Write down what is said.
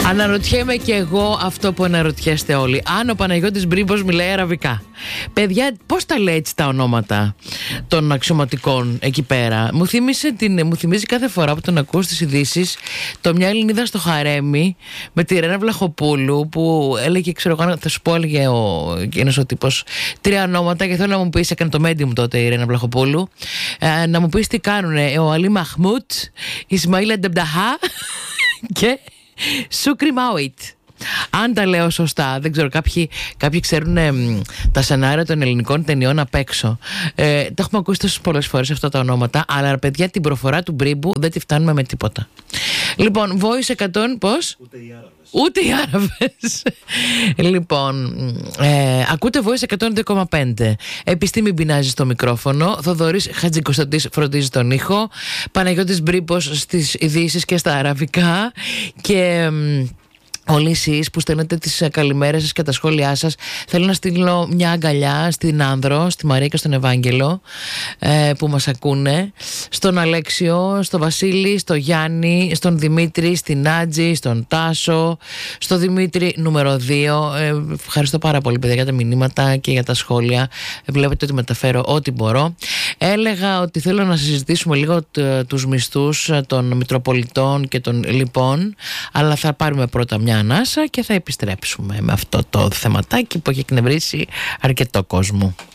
Αναρωτιέμαι και εγώ αυτό που αναρωτιέστε όλοι. Αν ο Παναγιώτης Μπρίμπος μιλάει αραβικά. Παιδιά, πώς τα λέει έτσι τα ονόματα των αξιωματικών εκεί πέρα? Μου θυμίζει κάθε φορά που τον ακούω στις ειδήσεις το Μια Ελληνίδα στο Χαρέμι με τη Ρένα Βλαχοπούλου, που έλεγε, ξέρω εγώ, θα σου πω, έλεγε ένας ο τύπος 3 ονόματα και θέλω να μου πεις, έκανε το Medium τότε η Ρένα Βλαχοπούλου, να μου πεις τι κάνουνε ο Αλή Μαχμούτ, Ισμαήλ Αντεμπταχά και Σούκρι Μάουιτ. Αν τα λέω σωστά, δεν ξέρω, κάποιοι ξέρουν τα σενάρια των ελληνικών ταινιών απ' έξω. Τα έχουμε ακούσει τόσες πολλές φορές αυτά τα ονόματα, αλλά παιδιά την προφορά του Μπρίμπου δεν τη φτάνουμε με τίποτα. Λοιπόν, Voice 100, πώς? Ούτε οι Άραβες. Λοιπόν, ακούτε Voice 102,5. Επιστήμη Μπινάζη στο μικρόφωνο. Θοδωρής Χατζικοσταντής φροντίζει τον ήχο. Παναγιώτης Μπρίμπος στις ειδήσεις και στα αραβικά. Και όλοι εσείς που στέλνετε τις καλημέρες σας και τα σχόλιά σας, θέλω να στείλω μια αγκαλιά στην Άνδρο, στη Μαρία και στον Ευάγγελο που μας ακούνε, στον Αλέξιο, στον Βασίλη, στον Γιάννη, στον Δημήτρη, στην Νάτζη, στον Τάσο, στον Δημήτρη νούμερο 2. Ευχαριστώ πάρα πολύ, παιδιά, για τα μηνύματα και για τα σχόλια. Βλέπετε ότι μεταφέρω ό,τι μπορώ. Έλεγα ότι θέλω να συζητήσουμε λίγο τους μισθούς των Μητροπολιτών και των λοιπών, αλλά θα πάρουμε πρώτα μια ανάσα και θα επιστρέψουμε με αυτό το θεματάκι που έχει εκνευρίσει αρκετό κόσμο.